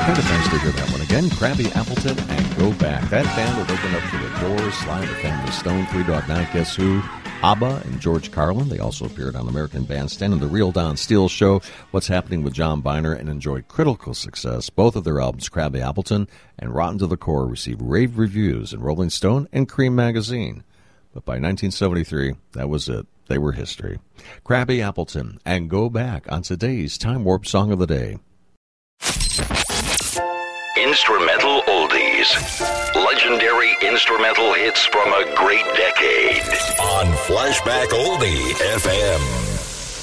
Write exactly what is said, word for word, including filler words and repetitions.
Kind of nice to hear that one again. Krabby Appleton and Go Back. That band would open up for the Doors, Sly and the Family Stone, Three Dog Night, Guess Who, ABBA, and George Carlin. They also appeared on American Bandstand and The Real Don Steele Show, What's Happening with John Biner, and enjoyed critical success. Both of their albums, Krabby Appleton and Rotten to the Core, received rave reviews in Rolling Stone and Cream magazine. But by nineteen seventy-three, that was it. They were history. Krabby Appleton and Go Back on today's Time Warp Song of the Day. Instrumental oldies. Legendary instrumental hits from a great decade. On Flashback Oldie F M.